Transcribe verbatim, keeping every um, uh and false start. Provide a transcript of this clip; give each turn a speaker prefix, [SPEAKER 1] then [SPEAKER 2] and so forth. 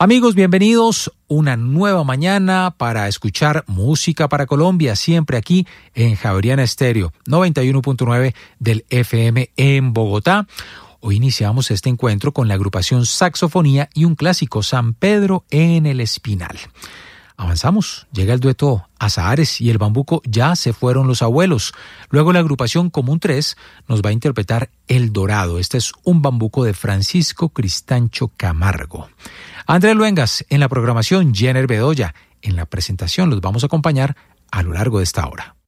[SPEAKER 1] Amigos, bienvenidos una nueva mañana para escuchar música para Colombia, siempre aquí en Javeriana Estéreo, noventa y uno punto nueve del F M en Bogotá. Hoy iniciamos este encuentro con la agrupación Saxofonía y un clásico, San Pedro en el Espinal. Avanzamos, llega el dueto Azahares y el bambuco Ya se fueron los abuelos. Luego la agrupación Común tres nos va a interpretar El Dorado. Este es un bambuco de Francisco Cristancho Camargo. Andrés Luengas en la programación, Jenner Bedoya en la presentación. Los vamos a acompañar a lo largo de esta hora.